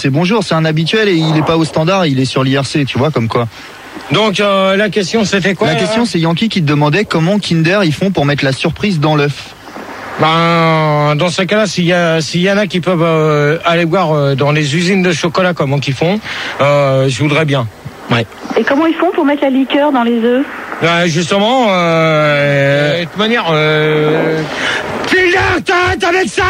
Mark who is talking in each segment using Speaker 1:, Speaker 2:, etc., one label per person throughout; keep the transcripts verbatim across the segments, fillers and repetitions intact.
Speaker 1: C'est bonjour, c'est un habituel et il est pas au standard, il est sur l'I R C, tu vois, comme quoi.
Speaker 2: Donc euh, la question c'était quoi?
Speaker 1: La question c'est Yankee qui te demandait comment Kinder ils font pour mettre la surprise dans l'œuf.
Speaker 2: Ben, dans ce cas-là, s'il y a, s'il y en a qui peuvent euh, aller voir euh, dans les usines de chocolat comment qu'ils font, euh, je voudrais bien. Ouais.
Speaker 3: Et comment ils font pour mettre la liqueur dans les œufs?
Speaker 2: Ben, justement, euh, de toute manière, euh... Kinder, t'arrêtes avec ça!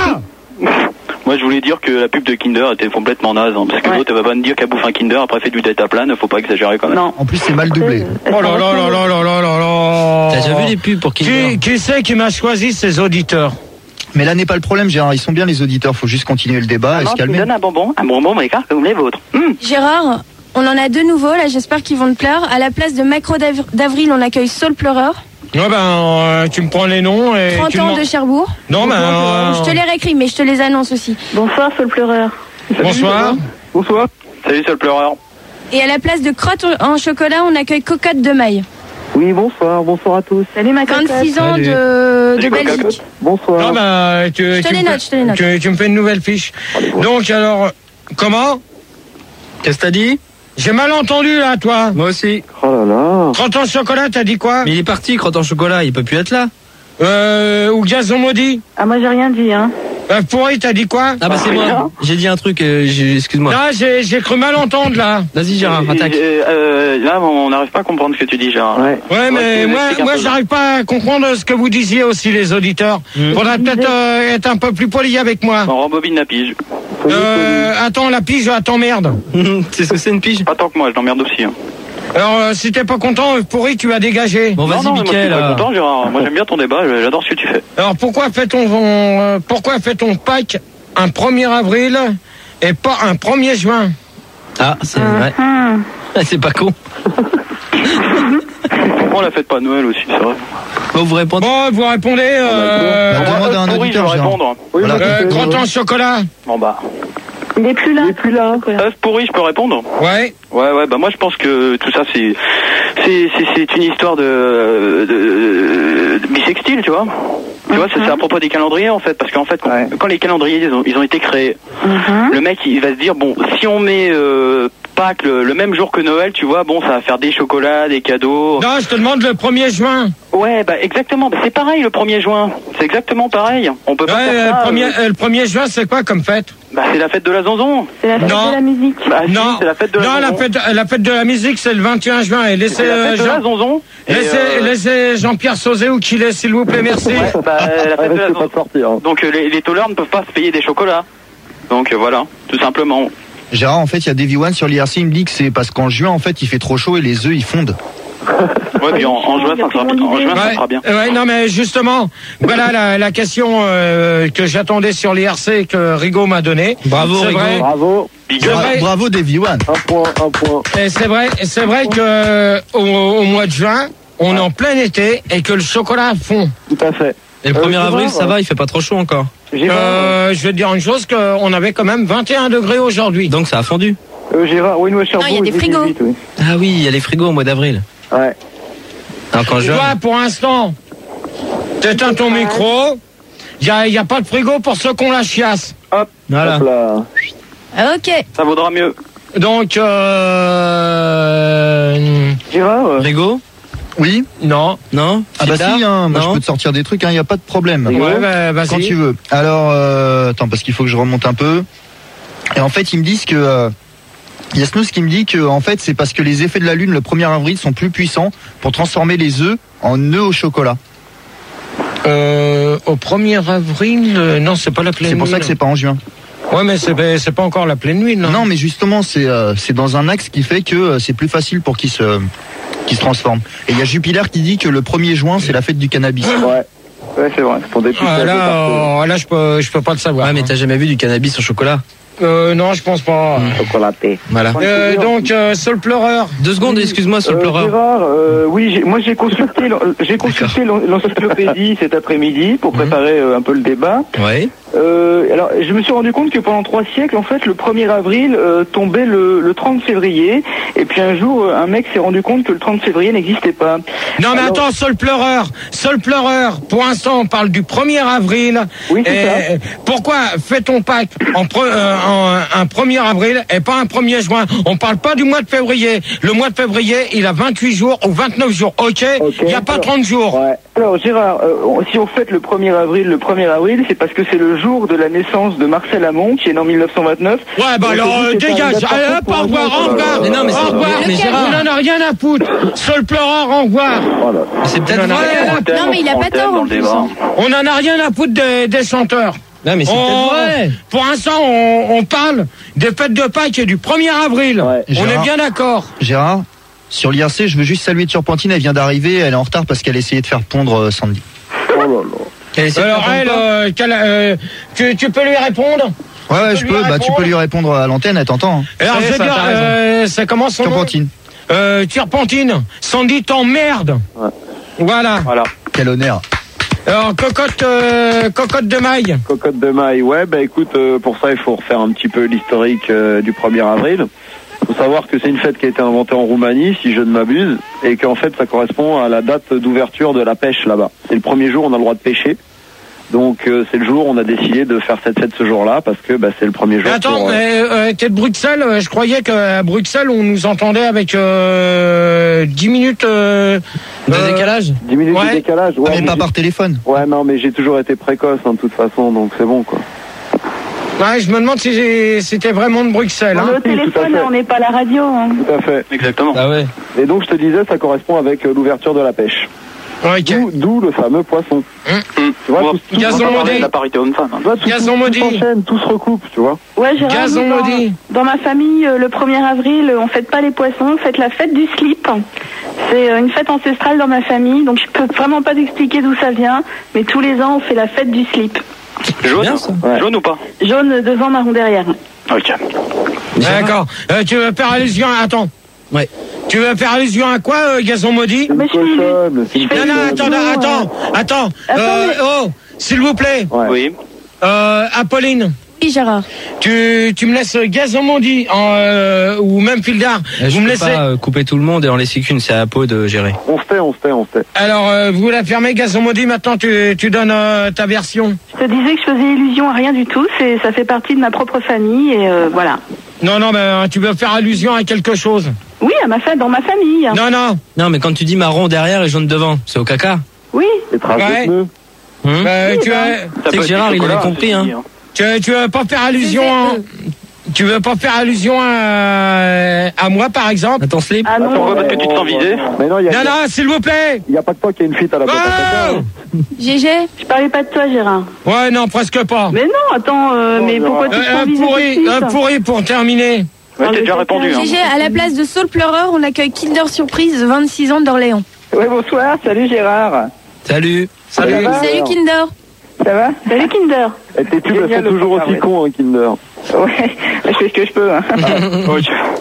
Speaker 4: Moi, je voulais dire que la pub de Kinder était complètement naze, hein, parce que ouais. L'autre, elle va pas me dire qu'elle bouffe un Kinder, après fait du deltaplane, faut pas exagérer quand même.
Speaker 1: Non. En plus, c'est mal doublé.
Speaker 2: Oh là là là là là là là là.
Speaker 5: T'as déjà vu les pubs pour Kinder?
Speaker 2: Qui, qui c'est qui m'a choisi ces auditeurs?
Speaker 1: Mais là n'est pas le problème, Gérard, ils sont bien les auditeurs, faut juste continuer le débat
Speaker 4: ah
Speaker 1: et
Speaker 4: non,
Speaker 1: se calmer.
Speaker 4: Tu donnes un bonbon, un bonbon, mais comme les vôtres. Mmh.
Speaker 6: Gérard, on en a deux nouveaux, là, j'espère qu'ils vont te plaire. À la place de Macro d'Avril, on accueille Saul Pleureur.
Speaker 2: Ouais, ben, euh, tu me prends les noms et.
Speaker 6: trente
Speaker 2: tu
Speaker 6: ans de Cherbourg.
Speaker 2: Non, ben. Euh...
Speaker 6: Je te les réécris, mais je te les annonce aussi.
Speaker 3: Bonsoir, Saul Pleureur.
Speaker 2: Bonsoir.
Speaker 4: Bonsoir. Salut, Saul Pleureur.
Speaker 6: Et à la place de crotte en chocolat, on accueille Cocotte de Maille.
Speaker 7: Oui, bonsoir, bonsoir à tous.
Speaker 3: Salut, ma cocotte.
Speaker 6: vingt-six ans
Speaker 2: Salut.
Speaker 6: de, de Belgique.
Speaker 7: Bonsoir.
Speaker 2: Non, ben, tu,
Speaker 6: je te
Speaker 2: tu
Speaker 6: les
Speaker 2: me
Speaker 6: note, je te les note.
Speaker 2: Tu, tu me fais une nouvelle fiche. Donc, alors, comment?
Speaker 5: Qu'est-ce que t'as dit?
Speaker 2: J'ai mal entendu, là, toi.
Speaker 5: Moi aussi.
Speaker 7: Oh là là.
Speaker 2: Crotte en chocolat, t'as dit quoi?
Speaker 5: Mais il est parti, crotte en chocolat, il peut plus être là.
Speaker 2: Euh, ou gazon maudit?
Speaker 3: Ah, moi, j'ai rien dit, hein.
Speaker 2: Euh, pourri, t'as dit quoi?
Speaker 5: Ah bah c'est moi, j'ai dit un truc, euh, excuse-moi.
Speaker 2: Là, j'ai, j'ai cru mal entendre, là.
Speaker 5: Vas-y Gérard, attaque.
Speaker 4: Euh, euh, là, on n'arrive pas à comprendre ce que tu dis, Gérard.
Speaker 7: Ouais,
Speaker 2: ouais mais moi, moi j'arrive pas à comprendre ce que vous disiez aussi, les auditeurs. Mmh. Faudrait peut-être euh, être un peu plus poli avec moi.
Speaker 4: On rembobine la pige.
Speaker 2: Euh, attends, la pige, attends, merde.
Speaker 5: C'est ce que c'est une pige?
Speaker 4: Pas tant que moi, je t'emmerde aussi. Hein.
Speaker 2: Alors, euh, si t'es pas content, pourri, tu vas dégager.
Speaker 5: Bon, vas-y, Mickaël.
Speaker 4: Moi, je suis pas content, Gérard. Moi, j'aime bien ton débat, j'adore ce que tu fais.
Speaker 2: Alors, pourquoi fait-on, euh, pourquoi fait-on Pâques un premier avril et pas un premier juin?
Speaker 5: Ah, c'est vrai. Uh-huh. C'est pas con.
Speaker 4: Pourquoi on la fête pas Noël aussi, c'est vrai?
Speaker 5: Bon, vous répondez.
Speaker 2: Bon, vous répondez. Euh,
Speaker 1: on demande à un
Speaker 4: pourri,
Speaker 1: auditeur,
Speaker 4: je vais répondre.
Speaker 1: Oui, voilà.
Speaker 2: euh, crotte en chocolat.
Speaker 4: Bon bah.
Speaker 3: Il est plus là.
Speaker 7: Il est plus là.
Speaker 4: œuf pourri, je peux répondre?
Speaker 2: Ouais.
Speaker 4: Ouais, ouais, bah moi je pense que tout ça c'est c'est c'est, c'est une histoire de, de, de bisextile, tu vois. Tu vois, c'est, c'est à propos des calendriers en fait, parce qu'en fait, quand, ouais. quand les calendriers ils ont, ils ont été créés, uh-huh. le mec il va se dire bon, si on met euh, Pâques le, le même jour que Noël, tu vois, bon, ça va faire des chocolats, des cadeaux.
Speaker 2: Non, je te demande le premier juin.
Speaker 4: Ouais, bah exactement, bah, c'est pareil le premier juin, c'est exactement pareil. On peut pas
Speaker 2: ouais,
Speaker 4: faire ça.
Speaker 2: Le premier,
Speaker 4: euh...
Speaker 2: le premier juin, c'est quoi comme fête?
Speaker 4: Bah c'est la fête de la zanzon.
Speaker 3: C'est la fête
Speaker 2: non.
Speaker 3: de la musique.
Speaker 4: Bah, si,
Speaker 2: non,
Speaker 4: c'est la fête de la
Speaker 2: non,
Speaker 4: zanzon.
Speaker 2: la fête, la fête de la musique, c'est le vingt et un juin. Et laissez,
Speaker 4: c'est la fête
Speaker 2: euh,
Speaker 4: de
Speaker 2: Jean...
Speaker 4: la zanzon.
Speaker 2: Laissez,
Speaker 4: euh...
Speaker 2: laissez Jean-Pierre Sauzé ou qu'il est, s'il vous plaît, merci.
Speaker 4: Ouais, bah, la fête de la zanzon. Sortir, hein. Donc euh, les, les toleurs ne peuvent pas se payer des chocolats. Donc euh, voilà, tout simplement.
Speaker 1: Gérard, en fait, il y a Davy One sur l'I R C, il me dit que c'est parce qu'en juin, en fait, il fait trop chaud et les œufs, ils fondent.
Speaker 4: Ouais, puis en, en juin, ça sera, en juin,
Speaker 2: ouais,
Speaker 4: ça sera bien.
Speaker 2: Ouais, non, mais justement, voilà la, la question euh, que j'attendais sur l'I R C que Rigaud m'a donnée.
Speaker 5: Bravo, Rigaud.
Speaker 7: Vrai. Bravo.
Speaker 1: Vrai. Bravo, Davy One.
Speaker 7: Un point, un point.
Speaker 2: Et c'est vrai, c'est vrai que au, au mois de juin, on ouais. est en plein été et que le chocolat fond.
Speaker 7: Tout à fait.
Speaker 5: Et le premier euh, avril, ça va, il fait pas trop chaud encore.
Speaker 2: Euh, je vais te dire une chose, qu'on avait quand même vingt et un degrés aujourd'hui.
Speaker 5: Donc ça a fondu.
Speaker 7: Euh, Gérard, oui, nous à Cherbourg.
Speaker 6: Non, il y a des frigos.
Speaker 7: dix-huit, oui.
Speaker 5: Ah oui, il y a les frigos au mois d'avril.
Speaker 7: Ouais.
Speaker 5: Alors quand je...
Speaker 2: Toi, pour l'instant, t'éteins ton micro. Il n'y a, y a pas de frigo pour ceux qu'on la chiasse.
Speaker 4: Hop.
Speaker 5: Voilà.
Speaker 7: Hop là.
Speaker 6: Ok.
Speaker 4: Ça vaudra mieux.
Speaker 2: Donc, euh...
Speaker 7: Gérard euh...
Speaker 5: Rigaud?
Speaker 1: Oui.
Speaker 5: Non. Non.
Speaker 1: Ah bah si, hein, moi
Speaker 5: non.
Speaker 1: je peux te sortir des trucs, il hein, n'y a pas de problème.
Speaker 2: Ouais, bah, vas-y.
Speaker 1: Quand tu veux. Alors, euh, attends, parce qu'il faut que je remonte un peu. Et en fait, ils me disent que... Euh, il y a Snooze qui me dit que en fait, c'est parce que les effets de la Lune le premier avril sont plus puissants pour transformer les œufs en œufs au chocolat.
Speaker 2: Euh, au premier avril, euh, non, c'est pas la pleine
Speaker 1: nuit. C'est pour
Speaker 2: nuit,
Speaker 1: ça que c'est pas en juin.
Speaker 2: Ouais, mais c'est, c'est pas encore la pleine nuit, non?
Speaker 1: Non, mais justement, c'est, euh, c'est dans un axe qui fait que euh, c'est plus facile pour qu'ils se... qui se transforme. Et il y a Jupiler qui dit que le premier juin, c'est la fête du cannabis.
Speaker 7: Ouais, ouais c'est vrai. Pour des
Speaker 2: ah, là, euh, là, je peux, je peux pas le savoir.
Speaker 5: Ouais, mais t'as jamais vu du cannabis au chocolat?
Speaker 2: Euh, non, je pense pas.
Speaker 7: Mmh. Chocolaté.
Speaker 5: Voilà.
Speaker 2: Euh, donc, euh, Saul Pleureur.
Speaker 5: Deux secondes, excuse-moi, Saul
Speaker 7: euh,
Speaker 5: Pleureur.
Speaker 7: Gérard, euh, oui, j'ai, moi j'ai consulté, j'ai consulté l'encyclopédie cet après-midi pour préparer euh, un peu le débat.
Speaker 5: Ouais.
Speaker 7: Euh, alors, je me suis rendu compte que pendant trois siècles, en fait, le premier avril euh, tombait le, le trente février. Et puis un jour, un mec s'est rendu compte que le trente février n'existait pas.
Speaker 2: Non mais
Speaker 7: Alors...
Speaker 2: attends, seul pleureur, seul pleureur. Pour l'instant, on parle du premier avril.
Speaker 7: Oui, c'est
Speaker 2: et
Speaker 7: ça.
Speaker 2: Pourquoi fait-on Pâques en, pre, euh, en un premier avril et pas un premier juin? On parle pas du mois de février. Le mois de février, il a vingt-huit jours ou vingt-neuf jours. Ok, il
Speaker 7: okay.
Speaker 2: n'y a pas
Speaker 7: Alors,
Speaker 2: trente jours.
Speaker 7: Ouais. Alors Gérard, euh, si on fête le premier avril, le premier avril, c'est parce que c'est le jour de la naissance de Marcel Amont, qui est né en mille neuf cent vingt-neuf.
Speaker 2: Ouais, bah alors, euh, dégage. Allez, hop, au revoir, au revoir.
Speaker 5: Mais non, mais
Speaker 2: au revoir.
Speaker 5: mais Gérard.
Speaker 2: On en a rien à foutre. Seul pleureur, au revoir.
Speaker 7: Voilà.
Speaker 5: C'est peut-être
Speaker 2: On en a
Speaker 5: vrai.
Speaker 2: rien à foutre.
Speaker 6: Non, mais il a pas tort en plus.
Speaker 2: On en a rien à foutre des, des chanteurs.
Speaker 5: Non, mais c'est
Speaker 2: On-
Speaker 5: peut-être vrai.
Speaker 2: Pour l'instant, on, on parle des fêtes de Pâques et du premier avril.
Speaker 7: Ouais.
Speaker 2: On
Speaker 1: Gérard.
Speaker 2: est bien d'accord.
Speaker 1: Gérard, sur l'I R C, je veux juste saluer Turpentine, elle vient d'arriver, elle est en retard parce qu'elle essayait de faire pondre euh, Sandy.
Speaker 7: Oh là là.
Speaker 5: Quelle est
Speaker 2: Alors, elle, euh, qu'elle, euh, tu, tu peux lui répondre?
Speaker 1: Ouais, ouais,
Speaker 2: Tu
Speaker 1: je
Speaker 2: peux lui
Speaker 1: peux, bah tu
Speaker 2: répondre
Speaker 1: peux lui répondre à l'antenne, elle t'entend. Hein.
Speaker 2: Alors,
Speaker 5: Ça y est,
Speaker 2: je veux
Speaker 5: ça,
Speaker 2: dire,
Speaker 5: t'as raison.
Speaker 2: euh, ça commence son nom
Speaker 1: Turpentine,
Speaker 2: euh, Turpentine. Sandy t'emmerde.
Speaker 7: Ouais.
Speaker 2: Voilà.
Speaker 4: Voilà.
Speaker 1: quel honneur.
Speaker 2: Alors, cocotte, euh, cocotte de maille.
Speaker 8: Cocotte de maille, ouais, bah écoute, euh, pour ça il faut refaire un petit peu l'historique euh, du premier avril. Il faut savoir que c'est une fête qui a été inventée en Roumanie, si je ne m'abuse, et qu'en fait ça correspond à la date d'ouverture de la pêche là-bas. C'est le premier jour où on a le droit de pêcher. Donc euh, c'est le jour où on a décidé de faire cette fête ce jour-là, parce que bah, c'est le premier jour.
Speaker 2: Mais attends,
Speaker 8: pour, euh,
Speaker 2: mais, euh, t'es de Bruxelles, euh, je croyais qu'à Bruxelles, on nous entendait avec euh, dix minutes euh,
Speaker 5: De
Speaker 2: euh,
Speaker 5: décalage.
Speaker 8: dix minutes
Speaker 2: ouais.
Speaker 8: de décalage.
Speaker 1: Ah,
Speaker 8: Ouais,
Speaker 1: mais
Speaker 8: mais
Speaker 1: pas
Speaker 8: j'ai-
Speaker 1: par téléphone.
Speaker 8: ouais, non, mais j'ai toujours été précoce, hein, de toute façon, donc c'est bon, quoi.
Speaker 2: Ouais, je me demande si j'ai- c'était vraiment de Bruxelles.
Speaker 3: On
Speaker 2: Hein.
Speaker 3: est au
Speaker 8: tout à
Speaker 3: téléphone,
Speaker 8: fait.
Speaker 3: on n'est pas à la radio. Hein.
Speaker 8: Tout à fait.
Speaker 4: Exactement.
Speaker 5: Ah ouais.
Speaker 8: Et donc je te disais, ça correspond avec euh, l'ouverture de la pêche.
Speaker 2: Ok.
Speaker 8: D'où, d'où le fameux poisson.
Speaker 2: Hum.
Speaker 8: Tu vois,
Speaker 4: Bon,
Speaker 8: tout, tout,
Speaker 2: Gazon
Speaker 8: tout-
Speaker 4: on va parler
Speaker 2: modé.
Speaker 4: de la parité homme-femme. hein.
Speaker 8: tu vois, tout,
Speaker 2: Gazon
Speaker 8: tout- tout
Speaker 2: maudit.
Speaker 8: s'enchaîne, tout se recoupe, tu vois.
Speaker 3: Ouais, Gérard,
Speaker 2: Gazon
Speaker 3: nous, dans,
Speaker 2: maudit.
Speaker 3: dans ma famille, euh, le premier avril, euh, on fête pas les poissons, on fête la fête du slip. C'est euh, une fête ancestrale dans ma famille, donc je peux vraiment pas t'expliquer d'où ça vient, mais tous les ans, on fait la fête du slip.
Speaker 4: Jaune
Speaker 5: bien, ça.
Speaker 8: Ouais.
Speaker 4: Jaune ou pas?
Speaker 3: Jaune devant, marron derrière.
Speaker 4: Ok.
Speaker 2: D'accord. Euh, tu veux faire allusion à... Attends.
Speaker 5: Ouais.
Speaker 2: Tu veux faire allusion à quoi, euh, Gazon maudit?
Speaker 8: C'est une
Speaker 3: Mais je suis-
Speaker 8: cochonne, c'est une
Speaker 3: je fais-
Speaker 2: Non, non,
Speaker 8: cochonne.
Speaker 2: attends,
Speaker 3: non,
Speaker 2: attends, attends.
Speaker 3: Attends,
Speaker 2: Euh,
Speaker 3: mais-
Speaker 2: oh, s'il vous plaît.
Speaker 8: Ouais.
Speaker 4: Oui.
Speaker 2: Euh, Apolline,
Speaker 6: Oui, Gérard.
Speaker 2: tu, tu me laisses Gazon maudit en, euh, ou même Fildar.
Speaker 5: Je
Speaker 2: Vous me
Speaker 5: peux
Speaker 2: laissez...
Speaker 5: pas euh, couper tout le monde et en laisser qu'une, c'est à Apo de gérer.
Speaker 8: On se tait, on se tait, on se tait.
Speaker 2: Alors, euh, vous la fermez, Gazon maudit. Maintenant, tu, tu donnes euh, ta version.
Speaker 3: Je te disais que je faisais illusion à rien du tout, c'est, ça fait partie de ma propre famille, et euh, voilà.
Speaker 2: Non, non, mais euh, tu veux faire allusion à quelque chose.
Speaker 3: Oui, à ma fa- dans ma famille.
Speaker 2: Non, non.
Speaker 5: Non, mais quand tu dis marron derrière et jaune devant, c'est au caca.
Speaker 3: Oui,
Speaker 8: Les traces
Speaker 2: Ouais.
Speaker 8: de pneus.
Speaker 5: Hum
Speaker 2: Euh,
Speaker 3: Oui,
Speaker 2: tu,
Speaker 3: ben.
Speaker 2: veux,
Speaker 4: Ça
Speaker 5: C'est
Speaker 4: peut
Speaker 5: que
Speaker 4: être
Speaker 5: Gérard,
Speaker 4: du
Speaker 5: il avait
Speaker 4: chocolat,
Speaker 5: compris,
Speaker 4: ceci
Speaker 5: hein.
Speaker 4: dit, hein.
Speaker 2: tu, tu veux pas faire allusion
Speaker 6: C'est-
Speaker 2: à... Tu veux pas faire allusion à, à moi, par exemple?
Speaker 5: Attends, slip.
Speaker 3: ah non.
Speaker 4: Pourquoi? Parce que tu te sens visé.
Speaker 8: Mais non, il y
Speaker 2: Non,
Speaker 8: a,
Speaker 2: non, s'il vous plaît.
Speaker 8: il y a pas que toi qui a une fuite à la boîte à caca.
Speaker 2: Oh
Speaker 6: G G.
Speaker 3: Je parlais pas de toi, Gérard.
Speaker 2: Ouais, non, presque pas.
Speaker 3: Mais non, attends, euh,
Speaker 8: Oh,
Speaker 3: mais
Speaker 8: non.
Speaker 3: pourquoi tu te
Speaker 2: Euh,
Speaker 3: sens
Speaker 2: un
Speaker 3: visé tout de
Speaker 2: pourri,
Speaker 3: suite
Speaker 2: un pourri pour terminer.
Speaker 4: Ouais,
Speaker 3: Ah,
Speaker 4: t'as
Speaker 3: mais
Speaker 4: déjà
Speaker 3: c'est
Speaker 4: répondu.
Speaker 3: ça.
Speaker 4: Hein.
Speaker 6: G G, à la place de Saul Pleureur, on accueille Kinder Surprise, vingt-six ans d'Orléans.
Speaker 7: Ouais, bonsoir, salut Gérard.
Speaker 5: Salut.
Speaker 2: Salut.
Speaker 7: Ça va
Speaker 6: Salut Kinder.
Speaker 7: Ça va?
Speaker 3: Salut Kinder.
Speaker 8: Et tes pubs, elles
Speaker 7: Génial,
Speaker 8: sont
Speaker 7: le
Speaker 8: toujours
Speaker 7: premier
Speaker 8: aussi
Speaker 7: avril.
Speaker 8: cons, hein, Kinder.
Speaker 7: Ouais, je fais ce que je peux. Hein.
Speaker 4: Ok.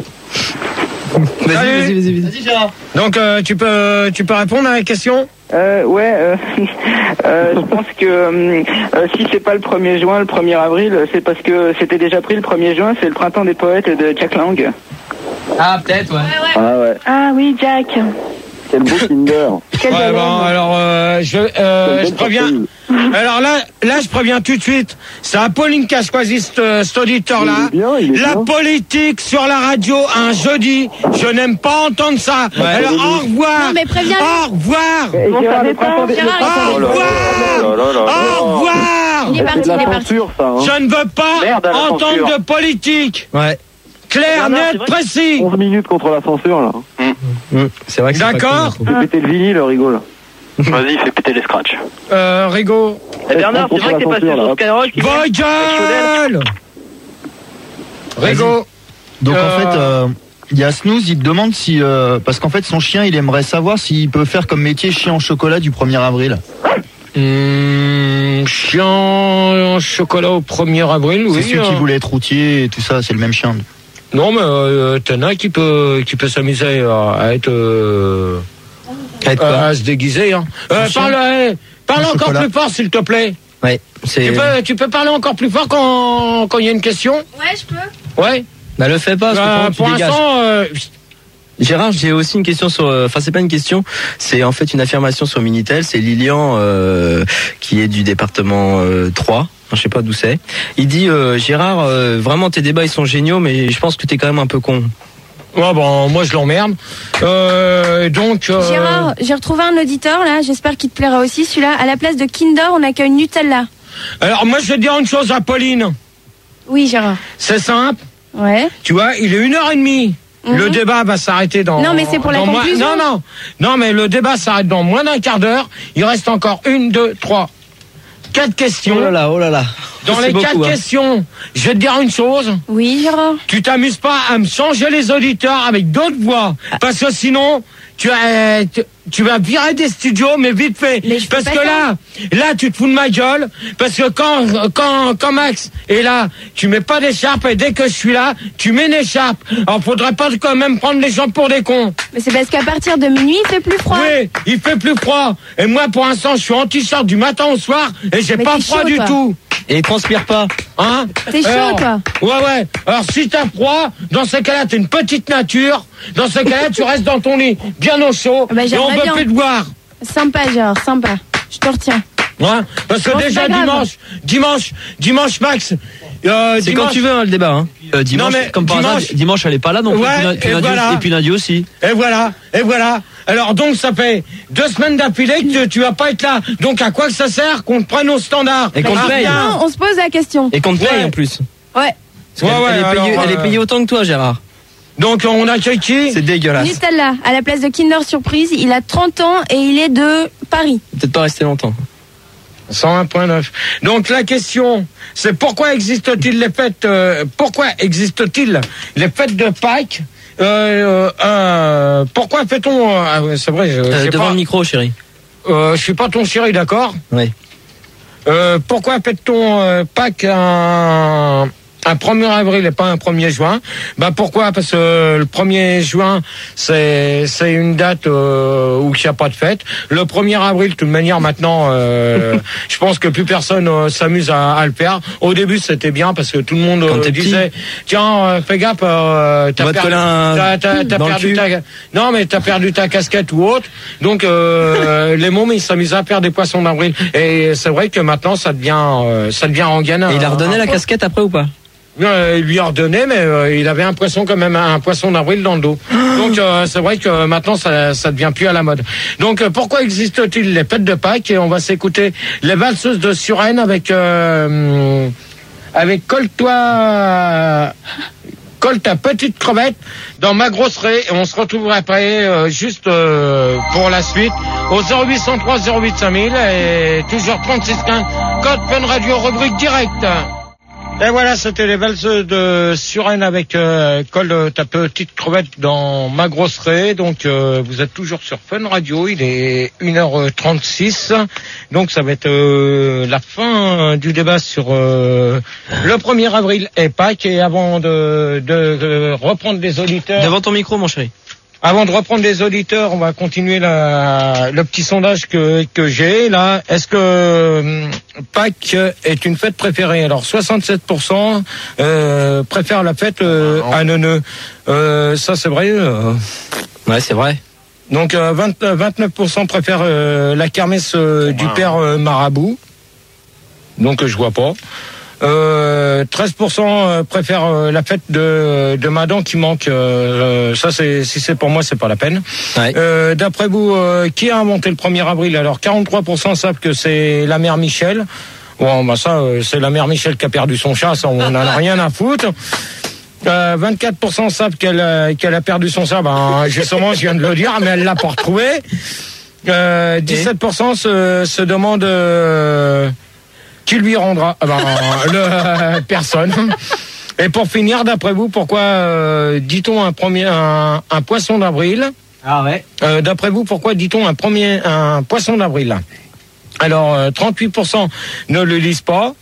Speaker 5: Vas-y,
Speaker 2: Salut.
Speaker 5: vas-y, vas-y, vas-y.
Speaker 2: Donc, euh, tu peux, tu peux répondre à la question?
Speaker 7: Euh, ouais, euh, euh, je pense que euh, euh, si c'est pas le premier juin, le premier avril, c'est parce que c'était déjà pris le premier juin, c'est le printemps des poètes de Jack Lang.
Speaker 5: Ah, peut-être, ouais.
Speaker 8: Ah ouais.
Speaker 3: Ah oui, Jack.
Speaker 8: Quel beau Kinder.
Speaker 3: Quel
Speaker 2: Ouais,
Speaker 3: bel
Speaker 2: bon,
Speaker 3: homme.
Speaker 2: alors, euh, je, euh,
Speaker 8: Quelle
Speaker 2: je
Speaker 8: belle
Speaker 2: préviens.
Speaker 8: surprise.
Speaker 2: Alors là, là, je préviens tout de suite. C'est Apolline qui a choisi cet, cet auditeur-là.
Speaker 8: Il est bien, il est
Speaker 2: La
Speaker 8: bien.
Speaker 2: politique sur la radio un jeudi, je n'aime pas entendre ça. Alors, au revoir.
Speaker 6: Non, mais préviens-le.
Speaker 2: Au revoir.
Speaker 7: Et
Speaker 3: Bon,
Speaker 7: Gérard,
Speaker 3: ça
Speaker 7: le
Speaker 3: dépend,
Speaker 7: printemps des, le
Speaker 6: Gérard,
Speaker 7: printemps
Speaker 2: Au
Speaker 7: des
Speaker 2: revoir.
Speaker 4: Oh là là là.
Speaker 2: Au revoir.
Speaker 6: Il est
Speaker 8: C'est
Speaker 6: parti,
Speaker 8: de
Speaker 6: il
Speaker 8: la
Speaker 6: est parti.
Speaker 8: censure, ça. Hein.
Speaker 2: Je ne veux pas
Speaker 4: Merde à la
Speaker 2: entendre
Speaker 4: censure.
Speaker 2: de politique.
Speaker 5: Ouais.
Speaker 2: Clair,
Speaker 4: Non, non, c'est
Speaker 2: net,
Speaker 4: vrai.
Speaker 2: précis.
Speaker 8: onze minutes contre la censure, là.
Speaker 5: Hum, C'est vrai que c'est pas
Speaker 2: D'accord.
Speaker 5: cool,
Speaker 8: On fait péter le vinyle, rigole.
Speaker 4: Vas-y, fais péter les scratchs.
Speaker 2: Euh, Rigaud.
Speaker 4: Eh Bernard, c'est vrai que t'es passé sur Skyrock. il-
Speaker 2: Vos gueules. Rigaud.
Speaker 1: Donc
Speaker 2: Euh,
Speaker 1: en fait, euh, il y a Snooze, il te demande si... euh, parce qu'en fait, son chien, il aimerait savoir s'il peut faire comme métier chien en chocolat du premier avril.
Speaker 2: Hum, chien en chocolat au premier avril, oui.
Speaker 1: C'est celui
Speaker 2: euh.
Speaker 1: qui voulait être routier et tout ça, c'est le même chien.
Speaker 2: Non, mais euh, t'en as qui peut, qui peut s'amuser à, à être, euh,
Speaker 5: Être quoi
Speaker 2: à, à se déguiser. Hein. Euh,
Speaker 1: chien.
Speaker 2: parle, eh, parle
Speaker 1: Un
Speaker 2: encore
Speaker 1: chocolat.
Speaker 2: plus fort, s'il te plaît.
Speaker 5: Ouais, c'est...
Speaker 2: Tu peux, tu peux parler encore plus fort quand quand il y a une question?
Speaker 6: Ouais, je peux.
Speaker 2: Ouais.
Speaker 5: Bah le fais pas, parce
Speaker 2: Euh,
Speaker 5: que tu
Speaker 2: pour
Speaker 5: dégages.
Speaker 2: l'instant, euh,
Speaker 5: Gérard, j'ai aussi une question sur... Enfin, c'est pas une question, c'est en fait une affirmation sur Minitel. C'est Lilian, euh, qui est du département euh, trois. Je sais pas d'où c'est. Il dit, euh, Gérard, euh, vraiment tes débats ils sont géniaux, mais je pense que t'es quand même un peu con.
Speaker 2: ouais, bon, moi je l'emmerde. Euh, donc. Euh...
Speaker 6: Gérard, j'ai retrouvé un auditeur là, j'espère qu'il te plaira aussi celui-là. À la place de Kinder, on accueille Nutella.
Speaker 2: Alors moi je vais te dire une chose à Pauline.
Speaker 6: Oui, Gérard.
Speaker 2: C'est simple.
Speaker 6: Ouais.
Speaker 2: Tu vois, il est une heure et demie.
Speaker 6: Mhm.
Speaker 2: Le débat va s'arrêter dans...
Speaker 6: Non, mais c'est pour la
Speaker 2: dans moins-
Speaker 6: conclusion.
Speaker 2: Non, non. Non, mais le débat s'arrête dans moins d'un quart d'heure. Il reste encore une, deux, trois, quatre questions.
Speaker 5: Oh là là, oh là là.
Speaker 2: Dans
Speaker 5: C'est
Speaker 2: les
Speaker 5: beaucoup,
Speaker 2: quatre
Speaker 5: hein.
Speaker 2: questions, je vais te dire une chose.
Speaker 6: Oui, Gérard.
Speaker 2: Tu t'amuses pas à me changer les auditeurs avec d'autres voix. Parce que sinon, tu, as, tu, tu vas virer des studios, mais vite fait.
Speaker 6: Mais je peux
Speaker 2: parce
Speaker 6: pas
Speaker 2: que là, là, tu te fous de ma gueule. Parce que quand, quand, quand Max est là, tu mets pas d'écharpe. Et dès que je suis là, tu mets une écharpe. Alors, faudrait pas quand même prendre les gens pour des cons.
Speaker 6: Mais c'est parce qu'à partir de minuit, il fait plus froid.
Speaker 2: Oui, il fait plus froid. Et moi, pour l'instant, je suis en t-shirt du matin au soir. Et j'ai
Speaker 6: Mais
Speaker 2: pas
Speaker 6: t'es
Speaker 2: froid
Speaker 6: chaud,
Speaker 2: du
Speaker 6: toi.
Speaker 2: tout.
Speaker 5: Et il transpire pas.
Speaker 2: Hein?
Speaker 6: T'es chaud,
Speaker 2: Alors,
Speaker 6: toi.
Speaker 2: Ouais, ouais. Alors, si t'as froid, dans ce cas-là, t'es une petite nature. Dans ce cas-là, tu restes dans ton lit, bien au chaud.
Speaker 6: Bah,
Speaker 2: et on
Speaker 6: j'aimerais
Speaker 2: veut
Speaker 6: bien.
Speaker 2: plus te voir.
Speaker 6: Sympa, Gérard, sympa. Je te retiens.
Speaker 2: Hein? Parce que
Speaker 6: Bon, c'est
Speaker 2: déjà,
Speaker 6: pas grave.
Speaker 2: dimanche, dimanche, dimanche, Max. Euh,
Speaker 5: C'est
Speaker 2: dimanche,
Speaker 5: quand tu veux, hein, le débat. Hein.
Speaker 9: Euh, dimanche,
Speaker 2: Non, mais
Speaker 9: comme par
Speaker 2: dimanche-
Speaker 9: hasard, dimanche elle est pas là, donc
Speaker 2: Ouais,
Speaker 9: et puis,
Speaker 2: et
Speaker 9: lundi,
Speaker 2: voilà.
Speaker 9: et puis lundi aussi.
Speaker 2: Et voilà, et voilà. Alors donc ça fait deux semaines d'affilée que tu, tu vas pas être là. Donc à quoi que ça sert qu'on te prenne au standard?
Speaker 5: Et qu'on
Speaker 2: Ah,
Speaker 5: te paye.
Speaker 2: bien.
Speaker 6: Non, on se pose la question.
Speaker 5: Et qu'on te paye
Speaker 2: Ouais.
Speaker 5: en plus.
Speaker 6: Ouais.
Speaker 5: Parce qu'elle-
Speaker 2: Ouais, ouais,
Speaker 5: elle, est payée,
Speaker 2: alors,
Speaker 5: elle est
Speaker 2: euh,
Speaker 5: payée autant que toi, Gérard.
Speaker 2: Donc on accueille qui?
Speaker 5: C'est dégueulasse.
Speaker 6: Nutella, à la place de Kinder Surprise, il a trente ans et il est de Paris.
Speaker 5: Peut-être pas rester longtemps.
Speaker 2: cent un virgule neuf. Donc la question, c'est pourquoi existe-t-il les fêtes euh, Pourquoi existe-t-il les fêtes de Pâques euh, euh, Pourquoi fait-on euh, ah ouais, c'est vrai, je,
Speaker 5: Euh,
Speaker 2: j'ai
Speaker 5: devant
Speaker 2: pas-
Speaker 5: le micro, chérie.
Speaker 2: euh, je suis pas ton chéri, d'accord?
Speaker 5: Oui.
Speaker 2: Euh, pourquoi fête-t-on euh, Pâques un, un premier avril et pas un premier juin? Bah pourquoi? Parce que euh, le premier juin, c'est c'est une date euh, où il n'y a pas de fête. Le premier avril, de toute manière, maintenant, euh, je pense que plus personne euh, s'amuse à, à le faire. Au début, c'était bien parce que tout le monde
Speaker 5: Quand
Speaker 2: euh,
Speaker 5: t'es
Speaker 2: disait, tiens, euh, fais gaffe, euh, t'as
Speaker 5: On va te
Speaker 2: perdu,
Speaker 5: coller un
Speaker 2: t'as- t'as- t'as
Speaker 5: dans le
Speaker 2: perdu
Speaker 5: cul.
Speaker 2: ta, non mais t'as perdu ta casquette ou autre. Donc euh, les mômes, ils s'amusaient à faire des poissons d'avril. Et c'est vrai que maintenant, ça devient, euh, ça devient rengainant.
Speaker 5: Et il a redonné la casquette après ou pas?
Speaker 2: Euh, il lui a redonné, mais euh, il avait un poisson quand même, un poisson d'avril dans le dos. Donc euh, c'est vrai que maintenant ça, ça devient plus à la mode. Donc euh, pourquoi existe-t-il les fêtes de Pâques? Et on va s'écouter les valseuses de Suresnes avec euh, avec Colle-toi, colle ta petite crevette dans ma grosse raie. Et on se retrouvera après euh, juste euh, pour la suite au zéro huit cent trois zéro huit cinq mille et toujours trente-six quinze code Fun Radio rubrique directe. Et voilà, c'était les valseuses de Suresnes avec euh, colle ta petite crevette dans ma grosse raie. Donc euh, vous êtes toujours sur Fun Radio, il est une heure trente-six. Donc ça va être euh, la fin du débat sur euh, le premier avril et Pâques. Et avant de, de, de reprendre les auditeurs...
Speaker 5: Devant ton micro, mon chéri.
Speaker 2: Avant de reprendre les auditeurs, on va continuer la, le petit sondage que, que j'ai là. Est-ce que hum, Pâques est une fête préférée? Alors soixante-sept pour cent euh, préfèrent la fête euh, à Neuneu. Euh, ça c'est vrai. Euh,
Speaker 5: Ouais, c'est vrai.
Speaker 2: donc euh, vingt, vingt-neuf pour cent préfèrent euh, la kermesse euh, du père euh, Marabout. Donc euh, je vois pas. Euh, treize pour cent préfèrent euh, la fête de, de Madame qui manque. Euh, ça, c'est, si c'est pour moi, c'est pas la peine.
Speaker 5: Ouais.
Speaker 2: Euh, d'après vous, euh, qui a inventé le premier avril? Alors, quarante-trois pour cent savent que c'est la mère Michel. Bon, bah ça, euh, c'est la mère Michel qui a perdu son chat. Ça, on en a rien à foutre. Euh, vingt-quatre pour cent savent qu'elle, a- qu'elle a perdu son chat. Ben, justement, je viens de le dire, mais elle l'a pas retrouvé. Euh, dix-sept pour cent se, se demandent euh, qui lui rendra. Ah ben, le, euh, personne. Et pour finir, d'après vous, pourquoi euh, dit-on un premier un, un poisson d'avril?
Speaker 9: Ah ouais.
Speaker 2: Euh, d'après vous, pourquoi dit-on un premier un poisson d'avril? Alors, euh, trente-huit pour cent ne le lisent pas,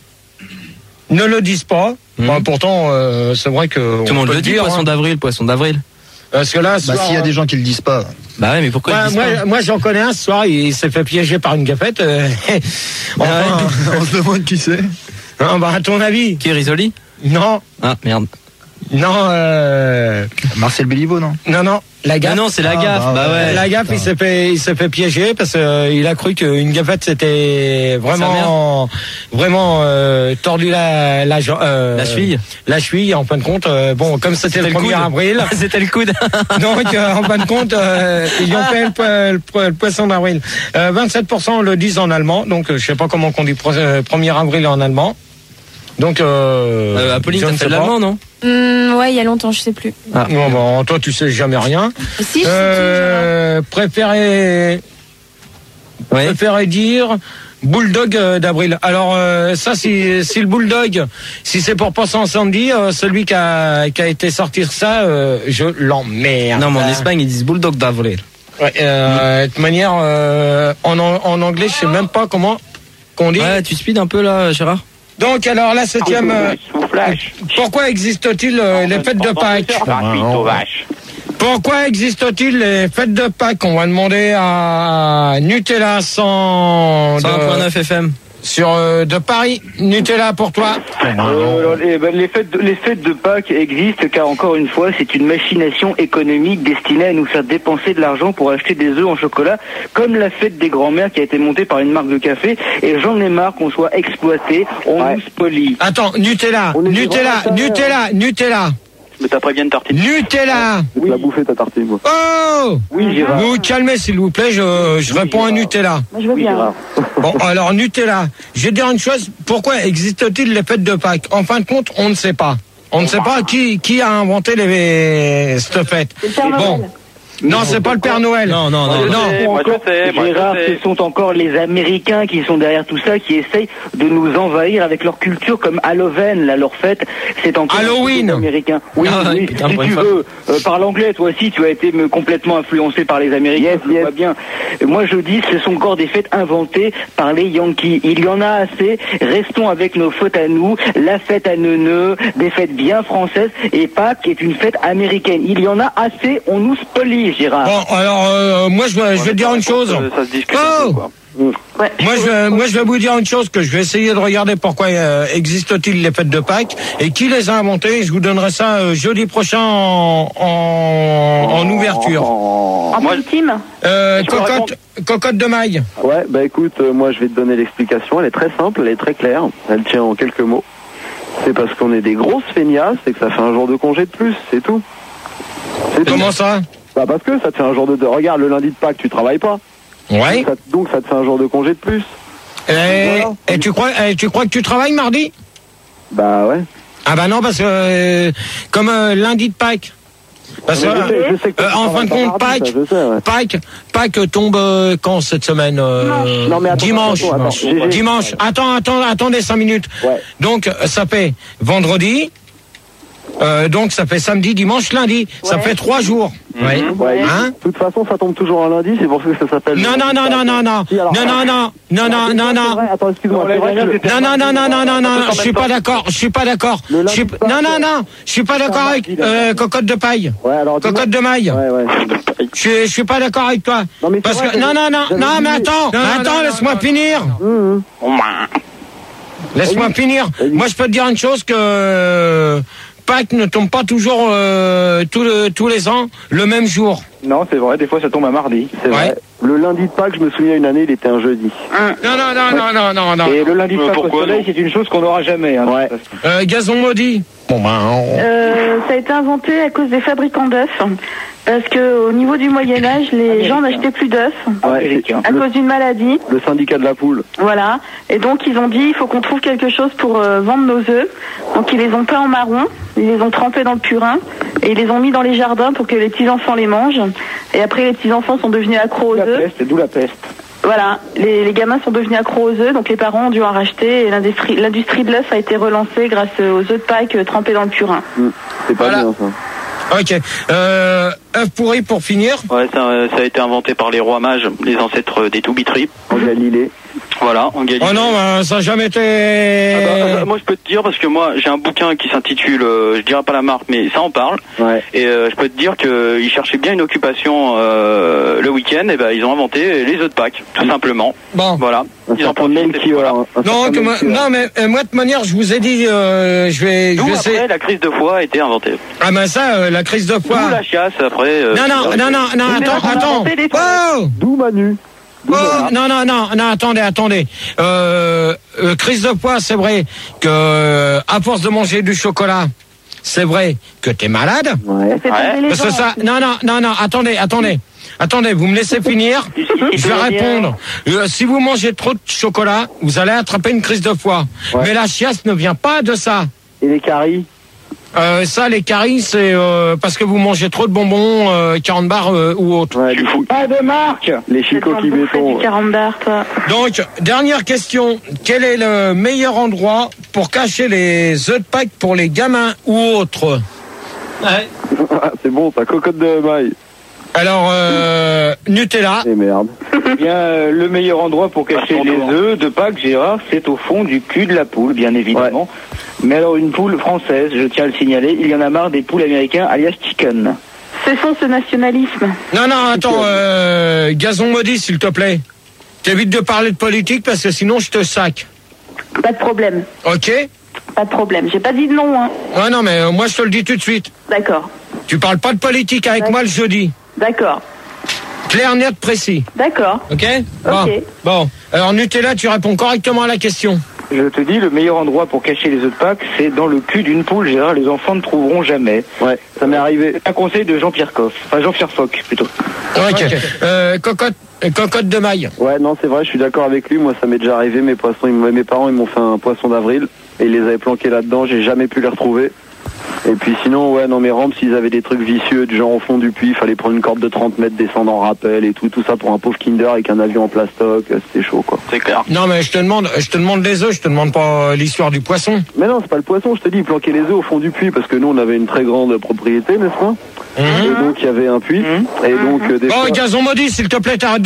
Speaker 2: ne le disent pas.
Speaker 5: Mmh.
Speaker 2: Bon, pourtant, euh, c'est vrai que
Speaker 5: Tout le monde le dit, poisson d'avril, poisson d'avril.
Speaker 2: Parce que là, ce
Speaker 1: Bah,
Speaker 2: soir,
Speaker 1: s'il y a des gens qui le disent pas.
Speaker 5: Bah ouais, mais pourquoi
Speaker 2: Ouais,
Speaker 5: ils disent
Speaker 2: moi,
Speaker 5: pas
Speaker 2: moi, j'en connais un ce soir, il s'est fait piéger par une gafette. Euh, enfin,
Speaker 1: ouais. On se demande qui c'est.
Speaker 2: Non, bah, à ton avis.
Speaker 5: Qui est Risoli?
Speaker 2: Non.
Speaker 5: Ah, merde.
Speaker 2: Non, euh...
Speaker 1: Marcel Béliveau, non?
Speaker 2: Non, non. La gaffe.
Speaker 5: Ah non, c'est la
Speaker 1: Ah,
Speaker 5: gaffe.
Speaker 1: bah
Speaker 5: Bah
Speaker 1: ouais.
Speaker 5: ouais.
Speaker 2: La gaffe, il s'est fait, il s'est fait piéger parce que euh, il a cru qu'une gafette c'était vraiment, vraiment euh, tordu la, la, euh,
Speaker 5: La cheville.
Speaker 2: La cheville. En fin de compte, euh, bon, comme c'était le premier avril,
Speaker 5: C'était le coude.
Speaker 2: donc euh, en fin de compte, euh, ils ont fait le, po- le po- le poisson d'avril. Euh, vingt-sept pour cent le disent en allemand, donc euh, je sais pas comment on dit pro- euh, premier avril en allemand. Donc, euh,
Speaker 5: Euh, Apolline,
Speaker 2: je
Speaker 5: t'as
Speaker 2: ne
Speaker 5: fait
Speaker 2: sais
Speaker 5: de
Speaker 2: pas.
Speaker 5: l'allemand, non?
Speaker 6: Hum, ouais, il y a longtemps, je sais plus.
Speaker 5: Ah.
Speaker 2: Bon, bon, toi, tu sais jamais rien.
Speaker 6: Si, je sais
Speaker 2: Euh, préférez,
Speaker 5: Ouais.
Speaker 2: préférez dire bulldog euh, d'avril. Alors euh, ça, si, si le bulldog, si c'est pour pas Sandy, euh, celui qui a, qui a été sortir ça, euh, je l'emmerde.
Speaker 5: Non, mais en Espagne, ils disent bulldog d'avril.
Speaker 2: Ouais, euh, de toute manière, euh, en, en anglais, je sais même pas comment qu'on dit.
Speaker 5: Ouais, tu speed un peu là, Gérard?
Speaker 2: Donc alors la septième, euh, pourquoi existe-t-il euh, les fêtes de Pâques? Pourquoi existe-t-il les fêtes de Pâques? On va demander à Nutella cent
Speaker 5: cent un virgule neuf F M.
Speaker 2: sur euh, de Paris. Nutella pour toi.
Speaker 7: Euh, alors, les, ben, les, fêtes de, les fêtes de Pâques existent car encore une fois c'est une machination économique destinée à nous faire dépenser de l'argent pour acheter des œufs en chocolat, comme la fête des grands-mères qui a été montée par une marque de café, et j'en ai marre qu'on soit exploité, on
Speaker 8: Ouais.
Speaker 7: nous spolie.
Speaker 2: Attends, Nutella,
Speaker 7: On est
Speaker 2: Nutella,
Speaker 7: vraiment
Speaker 2: Nutella, Nutella,
Speaker 4: Mais t'as pas bien de tartine.
Speaker 2: Nutella.
Speaker 8: Je vais te la bouffer ta tartine, moi.
Speaker 2: Oh,
Speaker 7: Oui, Gérard.
Speaker 2: vous vous calmez s'il vous plaît, je, je réponds à Nutella.
Speaker 3: Moi, je veux
Speaker 7: Oui,
Speaker 3: bien.
Speaker 7: Gérard.
Speaker 2: Bon, alors Nutella, je vais dire une chose, pourquoi existe-t-il les fêtes de Pâques? En fin de compte, on ne sait pas. On ne sait pas qui, qui a inventé les, cette fête.
Speaker 3: C'est le Père
Speaker 2: Bon.
Speaker 3: Noël.
Speaker 2: Non, c'est pas le Père Noël.
Speaker 5: Non, non, non.
Speaker 7: Ce
Speaker 2: non.
Speaker 7: sont
Speaker 4: moi, je
Speaker 7: encore-
Speaker 4: sais, moi, je
Speaker 7: Gérard,
Speaker 4: sais.
Speaker 7: ce sont encore les Américains qui sont derrière tout ça, qui essayent de nous envahir avec leur culture comme Halloween, là, leur fête. C'est encore
Speaker 2: Halloween.
Speaker 7: les Américains. Oui,
Speaker 5: Ah,
Speaker 7: oui.
Speaker 5: putain,
Speaker 7: Si
Speaker 5: pour
Speaker 7: tu
Speaker 5: une fois.
Speaker 7: veux, euh, parle anglais, toi aussi, tu as été me- complètement influencé par les Américains. Je vois bien. Et moi, je dis, ce sont encore des fêtes inventées par les Yankees. Il y en a assez. Restons avec nos fautes à nous. La fête à neuneux, des fêtes bien françaises, et Pâques est une fête américaine. Il y en a assez. On nous spolie, Gérard.
Speaker 2: Bon, alors, euh, moi, je, vais- je vais te dire une chose.
Speaker 4: Euh, Ça se discute
Speaker 2: Oh
Speaker 4: un peu, quoi.
Speaker 3: Ouais.
Speaker 2: Moi, je, vais- moi, je vais vous dire une chose, que je vais essayer de regarder pourquoi euh, existe-t-il les fêtes de Pâques et qui les a inventées. Je vous donnerai ça euh, jeudi prochain en, en, en ouverture.
Speaker 3: En
Speaker 4: Moi,
Speaker 3: ultime.
Speaker 2: Euh,
Speaker 4: Je peux
Speaker 2: cocotte, cocotte de maille.
Speaker 8: Ouais, bah écoute, euh, moi je vais te donner l'explication. Elle est très simple, elle est très claire. Elle tient en quelques mots. C'est parce qu'on est des grosses feignasses et que ça fait un jour de congé de plus, c'est tout. C'est tout.
Speaker 2: Comment ça?
Speaker 8: Bah parce que ça te fait un jour de... de- Regarde, le lundi de Pâques, tu travailles pas.
Speaker 2: Ouais.
Speaker 8: Ça- donc ça te fait un jour de congé de plus.
Speaker 2: Et,
Speaker 8: Voilà.
Speaker 2: et tu crois, et tu crois que tu travailles mardi?
Speaker 8: Bah ouais.
Speaker 2: Ah bah non, parce que euh, comme euh, lundi de Pâques. Parce que
Speaker 8: Mais je sais- je sais que
Speaker 2: euh,
Speaker 8: tu
Speaker 2: en fin de
Speaker 8: travailles
Speaker 2: compte,
Speaker 8: pas mardi,
Speaker 2: Pâques,
Speaker 8: ça, je sais, ouais.
Speaker 2: Pâques, Pâques tombe euh, quand cette semaine euh,
Speaker 8: Non, mais attends,
Speaker 2: dimanche.
Speaker 8: attends, attends, G G.
Speaker 2: Dimanche. Attends, attends, attendez cinq minutes.
Speaker 8: Ouais.
Speaker 2: Donc euh, ça fait vendredi. Euh, donc ça fait samedi, dimanche, lundi. Ça
Speaker 3: Ouais.
Speaker 2: fait trois jours. Ouais.
Speaker 8: Ouais,
Speaker 2: Hein?
Speaker 8: de toute façon, ça tombe toujours un lundi, c'est pour ça que ça s'appelle...
Speaker 2: Non, non, non, non, non, non,
Speaker 8: Si, alors-
Speaker 2: non, non, non, non, non, non,
Speaker 8: C'est
Speaker 2: non.
Speaker 8: vrai, attends, excuse-moi, c'est vrai que le-
Speaker 2: Non, non, non, non, non, non, non, je suis pas d'accord, je suis pas d'accord.
Speaker 8: Le
Speaker 2: Je suis-
Speaker 8: lundi de
Speaker 2: Non, non,
Speaker 8: Pâques,
Speaker 2: non, je suis pas d'accord avec euh, cocotte de paille.
Speaker 8: Ouais, alors... dis-moi-
Speaker 2: Cocotte de maille.
Speaker 8: Ouais, ouais.
Speaker 2: Je suis, je suis pas d'accord avec toi.
Speaker 8: Non, mais c'est
Speaker 2: Parce
Speaker 8: vrai
Speaker 2: que
Speaker 8: que
Speaker 2: non, non, non,
Speaker 8: j'avais
Speaker 2: non, mais
Speaker 8: oublié.
Speaker 2: attends, Non, non, attends, non, laisse-moi
Speaker 8: Mmh,
Speaker 2: finir. Laisse-moi finir. Moi, je peux te dire une chose que Pâques ne tombe pas toujours euh, tous, le- tous les ans le même jour.
Speaker 7: Non, c'est vrai, des fois ça tombe à mardi.
Speaker 8: C'est
Speaker 2: Ouais.
Speaker 8: vrai. Le lundi de Pâques, je me souviens, une année, il était un jeudi.
Speaker 2: Non, non, non, non, non, non, non.
Speaker 7: Et le lundi de
Speaker 4: Mais
Speaker 7: Pâques au
Speaker 4: pourquoi
Speaker 7: soleil,
Speaker 4: non
Speaker 7: c'est une chose qu'on n'aura jamais. Hein,
Speaker 8: Ouais.
Speaker 7: de toute façon.
Speaker 2: Euh, gazon maudit. Bon ben. on-
Speaker 3: Euh, ça a été inventé à cause des fabricants d'œufs. Parce que au niveau du Moyen Âge, les
Speaker 7: Américain.
Speaker 3: gens n'achetaient plus d'œufs
Speaker 8: Ouais,
Speaker 7: Américain.
Speaker 3: à cause d'une maladie.
Speaker 8: Le syndicat de la poule.
Speaker 3: Voilà. Et donc ils ont dit il faut qu'on trouve quelque chose pour euh, vendre nos œufs. Donc ils les ont peints en marron, ils les ont trempés dans le purin et ils les ont mis dans les jardins pour que les petits enfants les mangent. Et après les petits enfants sont devenus accros aux
Speaker 7: La
Speaker 3: œufs.
Speaker 7: peste, d'où la peste.
Speaker 3: Voilà, les, les gamins sont devenus accros aux œufs, donc les parents ont dû en racheter et l'industrie, l'industrie de l'œuf a été relancée grâce aux œufs de Pâques euh, trempés dans le purin.
Speaker 8: Hmm. C'est pas
Speaker 2: Voilà.
Speaker 8: bien, ça.
Speaker 2: Ok. Euh, œuf pourri pour finir.
Speaker 4: Ouais, ça, euh, ça a été inventé par les rois mages, les ancêtres des Toubitris.
Speaker 8: En Galilée.
Speaker 4: Voilà, en Galilée.
Speaker 2: Oh non, bah, ça n'a jamais été...
Speaker 4: Ah bah, bah, moi je peux te dire, parce que moi j'ai un bouquin qui s'intitule, euh, je dirais pas la marque, mais ça en parle.
Speaker 8: Ouais.
Speaker 4: Et euh, je peux te dire qu'ils cherchaient bien une occupation euh, le week-end, et ben ils ont inventé les œufs de Pâques, tout simplement.
Speaker 2: Bon.
Speaker 4: Voilà. Ils en
Speaker 8: même qui
Speaker 4: voilà.
Speaker 2: Non, que moi, non, mais euh, moi de toute manière, je vous ai dit, euh, je vais...
Speaker 4: D'où
Speaker 2: je
Speaker 4: après
Speaker 2: sais...
Speaker 4: la crise de foie a été inventée.
Speaker 2: Ah ben ça, euh, la crise de
Speaker 4: D'où
Speaker 2: foie...
Speaker 4: la chiasse après... Euh,
Speaker 2: Non, non, non, non, non,
Speaker 3: Mais
Speaker 2: attends,
Speaker 3: on a
Speaker 2: attends.
Speaker 3: inventé les
Speaker 2: Oh
Speaker 8: D'où Manu.
Speaker 2: Oh, non, non, non, non, attendez, attendez. Euh, euh, crise de poids, c'est vrai que euh, à force de manger du chocolat, c'est vrai que t'es malade.
Speaker 8: Ouais.
Speaker 3: Ça fait tomber les
Speaker 2: Parce que
Speaker 3: gens.
Speaker 2: ça, non, non, non, non, attendez, attendez. Attendez, vous me laissez finir. Je vais répondre. Euh, si vous mangez trop de chocolat, vous allez attraper une crise de foie.
Speaker 8: Ouais.
Speaker 2: Mais la chiasse ne vient pas de ça.
Speaker 8: Et les caries?
Speaker 2: Euh, ça, les caries, c'est euh, parce que vous mangez trop de bonbons, euh, quarante bars euh, ou autre.
Speaker 8: Ouais, les,
Speaker 7: Pas de marque.
Speaker 8: les
Speaker 3: T'as
Speaker 8: chicots qui
Speaker 3: dû en bouffer
Speaker 8: béton.
Speaker 3: du carambar, toi.
Speaker 2: Donc, dernière question. Quel est le meilleur endroit pour cacher les œufs de Pâques pour les gamins ou autres? Ouais.
Speaker 8: C'est bon, ta cocotte de maille.
Speaker 2: Alors, euh, Nutella.
Speaker 8: Et merde.
Speaker 7: Eh bien, euh, le meilleur endroit pour cacher
Speaker 4: Pas
Speaker 7: les
Speaker 4: trop,
Speaker 7: œufs de Pâques, Gérard, c'est au fond du cul de la poule, bien évidemment. Mais alors, une poule française, je tiens à le signaler, il y en a marre des poules américaines, alias chicken.
Speaker 3: Cessons ce nationalisme.
Speaker 2: Non, non, attends, euh, gazon maudit, s'il te plaît. T'évites de parler de politique parce que sinon je te sac.
Speaker 3: Pas de problème.
Speaker 2: Ok?
Speaker 3: Pas de problème. J'ai pas dit de non, hein.
Speaker 2: Ouais, non, mais euh, moi je te le dis tout de suite.
Speaker 3: D'accord.
Speaker 2: Tu parles pas de politique avec
Speaker 3: Ouais.
Speaker 2: moi le jeudi.
Speaker 3: D'accord.
Speaker 2: Clair, net, précis.
Speaker 3: D'accord.
Speaker 2: Ok? Bon.
Speaker 3: Ok.
Speaker 2: Bon. Alors, Nutella, tu réponds correctement à la question.
Speaker 7: Je te dis, le meilleur endroit pour cacher les œufs de Pâques, c'est dans le cul d'une poule, Gérard, les enfants ne trouveront jamais.
Speaker 8: Ouais, ça m'est arrivé.
Speaker 7: Un conseil de Jean-Pierre Coff, enfin Jean-Pierre Fock, plutôt.
Speaker 2: Ok. Euh, cocotte, euh, cocotte de maille.
Speaker 8: Ouais, non, c'est vrai, je suis d'accord avec lui. Moi, ça m'est déjà arrivé. Mes poissons, ils m'ont- mes parents, ils m'ont fait un poisson d'avril et ils les avaient planqués là-dedans. J'ai jamais pu les retrouver. Et puis sinon, ouais, non, mes rampes, s'ils avaient des trucs vicieux, du genre au fond du puits, il fallait prendre une corde de trente mètres, descendre en rappel et tout, tout ça pour un pauvre Kinder avec un avion en plastoc, euh, c'était chaud, quoi.
Speaker 4: C'est clair.
Speaker 2: Non, mais je te demande, je te demande les œufs, je te demande pas euh, l'histoire du poisson.
Speaker 8: Mais non, c'est pas le poisson, je te dis, ils planquaient les œufs au fond du puits parce que nous, on avait une très grande propriété, n'est-ce pas?
Speaker 2: Mhm.
Speaker 8: Et donc, il y avait un puits. Et donc, euh, des
Speaker 2: Bon,
Speaker 8: fois-
Speaker 2: gazon maudit, s'il te plaît, t'arrêtes de,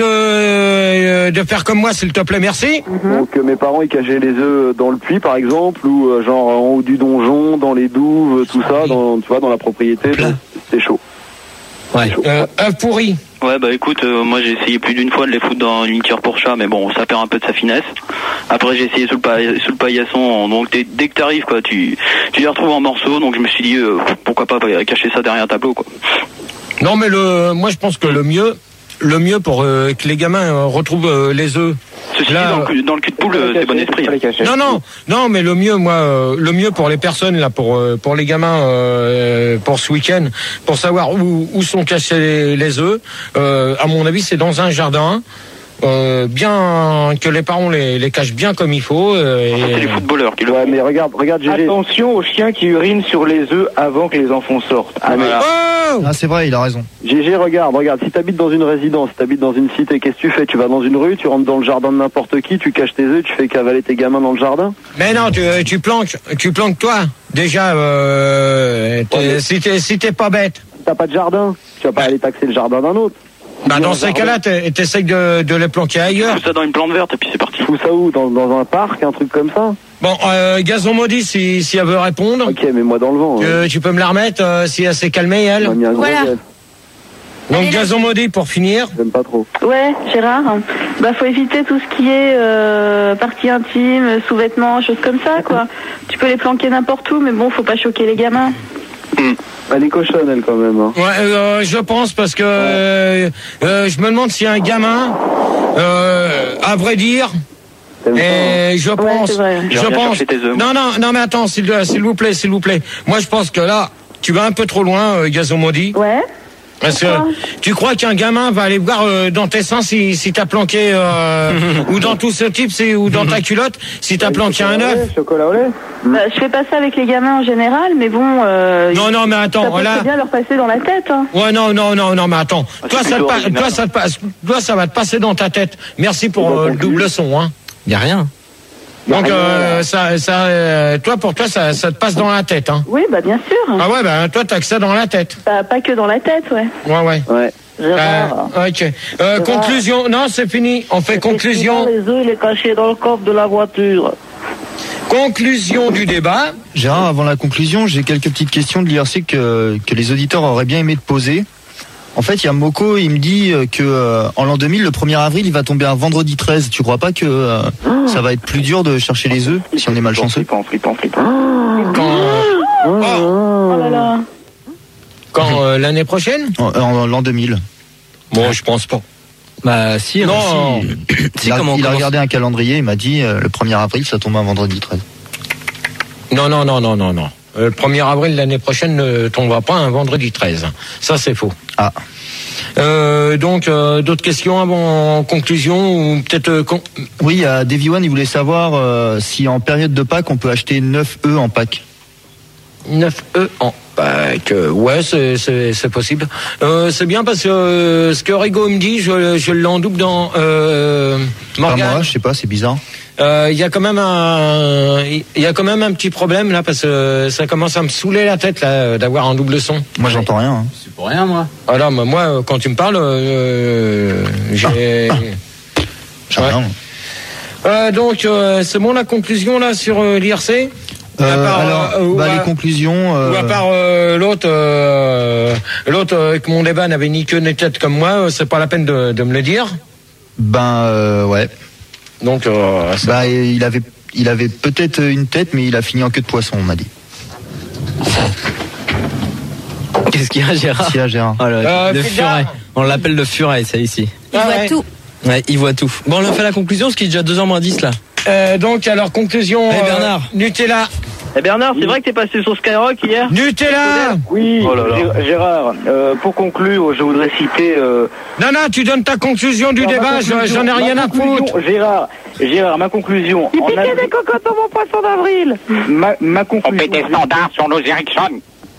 Speaker 2: euh, de faire comme moi, s'il te plaît, merci.
Speaker 8: Donc euh, mes parents ils cachaient les œufs dans le puits par exemple ou euh, genre en haut du donjon, dans les douves, tout ça, dans, tu vois, dans la propriété. donc, C'était chaud.
Speaker 2: Ouais. Euh, œufs pourris.
Speaker 4: Ouais, bah écoute, euh, moi j'ai essayé plus d'une fois de les foutre dans une litière pour chat, mais bon, ça perd un peu de sa finesse. Après j'ai essayé sous le, pa sous le paillasson, donc dès, dès que t'arrives, quoi, tu, tu les retrouves en morceaux, donc je me suis dit, euh, pourquoi pas cacher ça derrière un tableau, quoi.
Speaker 2: Non, mais le, moi je pense que le mieux, le mieux pour euh, que les gamins euh, retrouvent euh, les œufs.
Speaker 4: Ceci
Speaker 2: Là,
Speaker 4: dit, dans, le, cul- dans le cul de poule, euh, c'est bon esprit.
Speaker 2: Non, non, non, mais le mieux, moi, euh, le mieux pour les personnes là, pour euh, pour les gamins, euh, pour ce week-end, pour savoir où, où sont cachés les, les œufs. Euh, à mon avis, c'est dans un jardin. Euh, bien que les parents les, les cachent bien comme il faut. Euh, et...
Speaker 4: C'est les footballeurs qui le
Speaker 8: Ouais,
Speaker 4: font.
Speaker 8: mais regarde, regarde, G G.
Speaker 7: Attention aux chiens qui urinent sur les œufs avant que les enfants sortent.
Speaker 8: Ah, mais-
Speaker 4: Voilà.
Speaker 2: Oh
Speaker 1: Ah, c'est vrai, il a raison.
Speaker 8: G G, regarde, regarde, si t'habites dans une résidence, si t'habites dans une cité, qu'est-ce que tu fais? Tu vas dans une rue, tu rentres dans le jardin de n'importe qui, tu caches tes œufs, tu fais cavaler tes gamins dans le jardin?
Speaker 2: Mais non, tu, tu planques, tu planques toi. Déjà, euh, t'es-
Speaker 8: Ouais, mais-
Speaker 2: si t'es si t'es pas bête.
Speaker 8: T'as pas de jardin, tu vas pas aller taxer le jardin d'un autre.
Speaker 2: Bah, dans
Speaker 8: un
Speaker 2: ces
Speaker 8: jardin.
Speaker 2: cas-là, t'es- t'essayes de, de les planquer ailleurs.
Speaker 4: Fous ça dans une plante verte et puis c'est parti.
Speaker 8: Tu fous ça où? Dans, dans un parc, un truc comme ça?
Speaker 2: Bon, euh, gazon maudit, si, si elle veut répondre,
Speaker 8: Ok, mais moi dans le vent. hein.
Speaker 2: que tu peux me la remettre euh, si elle s'est calmée, elle.
Speaker 8: On a mis un gros
Speaker 6: Voilà.
Speaker 8: gel.
Speaker 2: Donc,
Speaker 6: Allez,
Speaker 2: gazon maudit pour finir.
Speaker 8: J'aime pas trop.
Speaker 3: Ouais, Gérard. Bah, faut éviter tout ce qui est euh, partie intime, sous-vêtements, choses comme ça, quoi. Tu peux les planquer n'importe où, mais bon, faut pas choquer les gamins.
Speaker 8: Elle est cochonne, elle, quand même. Hein.
Speaker 2: Ouais, euh, je pense parce que euh, euh, je me demande si un gamin, euh, à vrai dire,
Speaker 8: T'aimes pas, hein.
Speaker 2: et je pense,
Speaker 3: c'est vrai.
Speaker 2: je
Speaker 4: Viens
Speaker 2: pense.
Speaker 4: chercher tes œufs, moi.
Speaker 2: Non, non, non, mais attends, s'il s'il vous plaît, s'il vous plaît. Moi, je pense que là, tu vas un peu trop loin, euh, gazon maudit.
Speaker 3: Ouais.
Speaker 2: Parce que
Speaker 3: Pourquoi
Speaker 2: tu crois qu'un gamin va aller voir euh, dans tes seins si, si t'as planqué euh, ou dans tout ce type c'est ou dans ta culotte si t'as planqué un œuf.
Speaker 8: Ouais, chocolat au lait.
Speaker 3: Bah, je fais pas ça avec les gamins en général, mais bon. Euh,
Speaker 2: Non non mais
Speaker 3: ça
Speaker 2: attends
Speaker 3: peut
Speaker 2: là.
Speaker 3: très bien leur passer dans la tête. Hein.
Speaker 2: Ouais non non non non mais attends.
Speaker 4: Ah,
Speaker 2: Toi
Speaker 4: c'est
Speaker 2: ça te
Speaker 4: plutôt
Speaker 2: pa-
Speaker 4: original,
Speaker 2: toi ça te passe toi ça va te passer dans ta tête. Merci pour
Speaker 8: Dans
Speaker 2: euh,
Speaker 8: ton
Speaker 2: le
Speaker 8: cul.
Speaker 2: double son hein.
Speaker 5: Y a rien.
Speaker 2: Donc
Speaker 8: rien,
Speaker 2: euh, ça ça euh, toi pour toi ça ça te passe dans la tête hein.
Speaker 3: Oui, bah bien sûr.
Speaker 2: Ah ouais bah toi t'as que ça dans la tête.
Speaker 3: Bah, pas que dans la tête, ouais.
Speaker 2: Ouais ouais.
Speaker 8: Ouais.
Speaker 7: Gérard.
Speaker 2: Euh, ok. Euh, conclusion. Non, c'est fini. On fait conclusion.
Speaker 7: Les œufs, il est caché dans le coffre de la voiture.
Speaker 2: Conclusion du débat.
Speaker 1: Gérard, avant la conclusion, j'ai quelques petites questions de l'I R C que, que les auditeurs auraient bien aimé te poser. En fait, il y a Moko, il me dit que euh, en l'an deux mille, le premier avril, il va tomber un vendredi treize. Tu crois pas que euh, oh. ça va être plus dur de chercher les œufs si on est malchanceux?
Speaker 4: Flippant, flippant, flippant.
Speaker 2: Quand,
Speaker 3: Oh, oh là là.
Speaker 2: quand euh, l'année prochaine?
Speaker 1: En, en l'an deux mille.
Speaker 2: Bon, je pense pas.
Speaker 5: Bah si,
Speaker 2: non.
Speaker 5: Si,
Speaker 1: il a,
Speaker 5: comment
Speaker 1: il a
Speaker 5: commence...
Speaker 1: regardé un calendrier, il m'a dit euh, le premier avril, ça tombe un vendredi treize.
Speaker 2: Non, non, non, non, non, non. Le premier avril l'année prochaine ne tombera pas un vendredi treize. Ça, c'est faux.
Speaker 1: Ah.
Speaker 2: Euh, donc, euh, d'autres questions avant en conclusion ou peut-être. Euh, con...
Speaker 1: Oui, à Davy One, il voulait savoir euh, si en période de Pâques, on peut acheter neuf œufs en Pâques.
Speaker 2: neuf œufs en Pâques. Ouais, c'est, c'est, c'est possible. Euh, c'est bien parce que euh, ce que Rigo me dit, je, je l'endouble dans euh, Morgane.
Speaker 1: Pas moi, je sais pas, c'est bizarre.
Speaker 2: Il euh, y a quand même un, il y a quand même un petit problème là parce que ça commence à me saouler la tête là d'avoir un double son.
Speaker 1: Moi, j'entends rien. Hein.
Speaker 9: C'est pour rien, moi.
Speaker 2: Alors, moi, quand tu me parles, euh, j'ai.
Speaker 1: Ah. J'ai
Speaker 2: ouais.
Speaker 1: rien.
Speaker 2: Euh, donc, euh, c'est bon la conclusion là sur euh, l'I R C.
Speaker 1: Euh,
Speaker 2: part,
Speaker 1: alors,
Speaker 2: euh,
Speaker 1: bah,
Speaker 2: à,
Speaker 1: les conclusions. Euh...
Speaker 2: Ou à part euh, l'autre, euh, l'autre euh, avec mon débat n'avait ni queue ni tête comme moi, euh, c'est pas la peine de, de me le dire.
Speaker 1: Ben euh, ouais.
Speaker 2: Donc, euh,
Speaker 1: bah il avait, il avait peut-être une tête, mais il a fini en queue de poisson, on m'a dit.
Speaker 5: Qu'est-ce qu'il y a, Gérard?
Speaker 1: Qu'est-ce qu'il y a, Gérard?
Speaker 5: Oh, le,
Speaker 2: euh,
Speaker 5: le furet. On l'appelle le furet, ça ici.
Speaker 6: Il
Speaker 2: ah,
Speaker 6: voit
Speaker 2: ouais.
Speaker 6: tout.
Speaker 5: Ouais, il voit tout. Bon, on a fait la conclusion, parce qu'il est déjà deux heures moins dix là.
Speaker 2: Euh, donc, alors conclusion.
Speaker 5: Hey, Bernard.
Speaker 2: Euh, Nutella.
Speaker 4: Eh Bernard, c'est vrai que t'es passé sur Skyrock hier?
Speaker 2: Nutella.
Speaker 7: Oui,
Speaker 4: oh là là.
Speaker 7: Gérard, euh, pour conclure, je voudrais citer... Euh...
Speaker 2: Non, non, tu donnes ta conclusion du
Speaker 7: non,
Speaker 2: débat, j'en ai rien à foutre.
Speaker 7: Gérard, Gérard, ma conclusion...
Speaker 3: Il
Speaker 7: en
Speaker 3: piquait
Speaker 7: av...
Speaker 3: des cocottes dans mon poisson d'avril.
Speaker 7: Ma, ma conclusion...
Speaker 10: On met des standards sur nos Ericsson.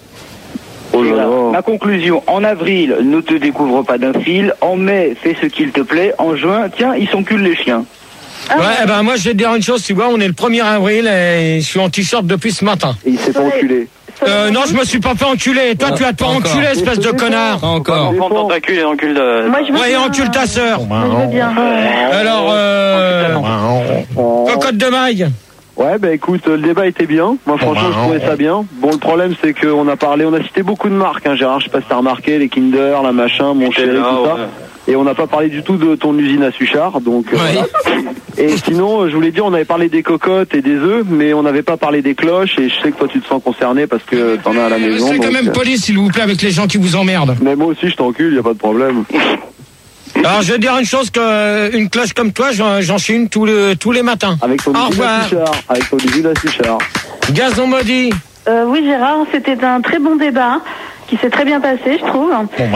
Speaker 7: Oh là là. Ma conclusion, en avril, ne te découvre pas d'un fil. En mai, fais ce qu'il te plaît. En juin, tiens, ils s'enculent les chiens.
Speaker 2: Ouais, eh ben moi je vais te dire une chose, tu vois, on est le premier avril et je suis en t-shirt depuis ce matin.
Speaker 7: Et il s'est pas enculé.
Speaker 2: Euh, non, je me suis pas fait enculer. Toi, tu as pas enculé, espèce de connard.
Speaker 5: Encore.
Speaker 4: Prends ton ta cul et encule de...
Speaker 3: Moi, je veux
Speaker 2: Ouais, et
Speaker 3: bien,
Speaker 2: encule ta sœur.
Speaker 3: Moi, je veux bien.
Speaker 2: Alors, euh... cocotte de maille.
Speaker 8: Ouais, bah écoute, le débat était bien. Moi, franchement, je trouvais ça bien. Bon, le problème, c'est qu'on a parlé, on a cité beaucoup de marques, hein, Gérard. Je sais pas si t'as remarqué, les Kinder, la machin, mon chéri, tout ça. Et on n'a pas parlé du tout de ton usine à Suchard, donc euh,
Speaker 5: ouais.
Speaker 8: Voilà. Et sinon, je voulais dire, on avait parlé des cocottes et des œufs, mais on n'avait pas parlé des cloches. Et je sais que toi, tu te sens concerné parce que t'en as à la maison.
Speaker 2: C'est quand
Speaker 8: donc,
Speaker 2: même poli, s'il vous plaît, avec les gens qui vous emmerdent.
Speaker 8: Mais moi aussi, je t'encule, y a pas de problème.
Speaker 2: Alors, je vais dire une chose, que une cloche comme toi, j'en, j'en chie une tous les, tous les matins.
Speaker 8: Avec ton
Speaker 2: Au
Speaker 8: usine à
Speaker 2: revoir.
Speaker 8: Suchard. Avec ton usine à Suchard.
Speaker 2: Gazon maudit.
Speaker 3: Euh, oui, Gérard, c'était un très bon débat qui s'est très bien passé, je trouve.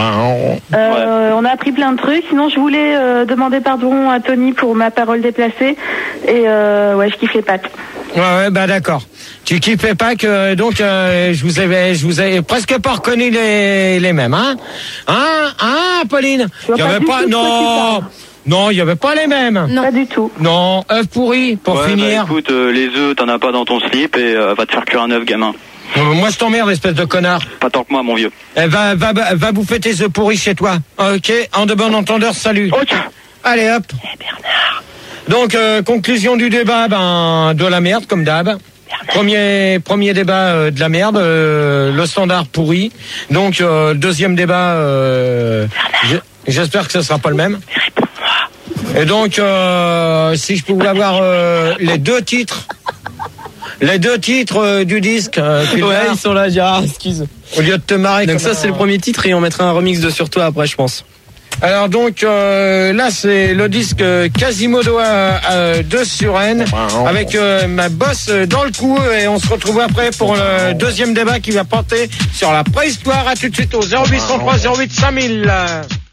Speaker 3: Euh, on a appris plein de trucs. Sinon, je voulais euh, demander pardon à Tony pour ma parole déplacée. Et euh, ouais, je kiffe les pâtes.
Speaker 2: Ouais, ouais, bah d'accord. Tu kiffais pas que donc euh, je vous avais, je vous avais presque pas reconnu les les mêmes, hein, hein, hein, Pauline. Il y
Speaker 3: pas
Speaker 2: avait
Speaker 3: du
Speaker 2: pas,
Speaker 3: tout ce que
Speaker 2: non, non, il y avait pas les mêmes.
Speaker 3: Non. Pas du tout.
Speaker 2: Non, œuf pourri pour
Speaker 4: ouais,
Speaker 2: finir.
Speaker 4: Bah, écoute, euh, les œufs, t'en as pas dans ton slip et euh, va te faire cuire un œuf, gamin.
Speaker 2: Euh, moi, je t'emmerde, espèce de connard.
Speaker 4: Pas tant que moi, mon vieux.
Speaker 2: Eh, va, va, va bouffer tes œufs pourris chez toi. Ok, en de bon entendeur, salut.
Speaker 4: Ok.
Speaker 2: Allez, hop.
Speaker 3: Eh, Bernard.
Speaker 2: Donc, euh, conclusion du débat, ben, de la merde, comme d'hab. Premier, premier débat euh, de la merde, euh, le standard pourri. Donc, euh, deuxième débat, euh, j'espère que ce sera pas le même. Et donc, euh, si je pouvais avoir euh, les deux titres... Les deux titres euh, du disque. Euh,
Speaker 5: ouais, ils sont là, Gérard, excuse.
Speaker 2: Au lieu de te marrer.
Speaker 5: Donc ça, c'est le premier titre et on mettra un remix de Sur toi après, je pense.
Speaker 2: Alors donc euh, là, c'est le disque Quasimodo euh, de Suresnes avec euh, ma bosse dans le cou et on se retrouve après pour le deuxième débat qui va porter sur la préhistoire. À tout de suite au zéro huit cent trois zéro huit cinq mille.